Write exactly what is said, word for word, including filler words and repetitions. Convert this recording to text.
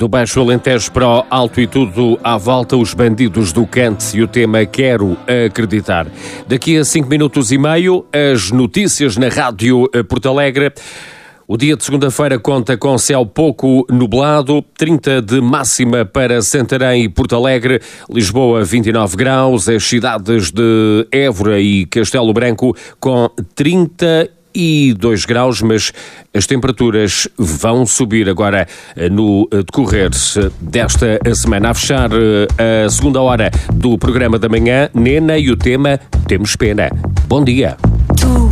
Do Baixo Alentejo para o Alto e tudo à volta, os bandidos do Cante e o tema Quero Acreditar. Daqui a cinco minutos e meio, as notícias na Rádio Porto Alegre. O dia de segunda-feira conta com céu pouco nublado, trinta de máxima para Santarém e Porto Alegre, Lisboa vinte e nove graus, as cidades de Évora e Castelo Branco com trinta e dois graus, mas as temperaturas vão subir agora no decorrer desta semana. A fechar a segunda hora do programa da manhã, Nena e o tema Temos Pena. Bom dia.